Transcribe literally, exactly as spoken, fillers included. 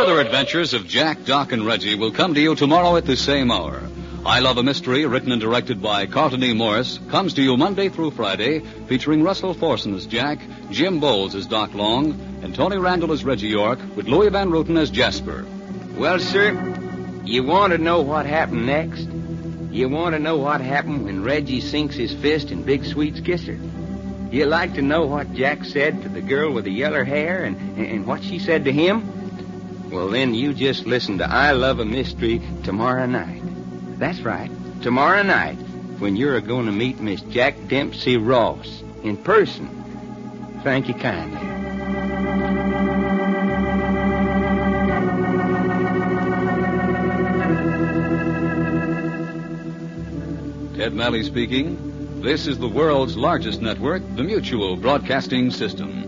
further adventures of Jack, Doc, and Reggie will come to you tomorrow at the same hour. I Love a Mystery, written and directed by Carlton E. Morris, comes to you Monday through Friday, featuring Russell Forson as Jack, Jim Bowles as Doc Long, and Tony Randall as Reggie York, with Louis Van Ruten as Jasper. Well, sir, you want to know what happened next? You want to know what happened when Reggie sinks his fist in Big Sweet's kisser? You like to know what Jack said to the girl with the yeller hair and, and what she said to him? Well, then you just listen to I Love a Mystery tomorrow night. That's right, tomorrow night, when you're going to meet Miss Jack Dempsey Ross in person. Thank you kindly. Ted Malley speaking. This is the world's largest network, the Mutual Broadcasting System.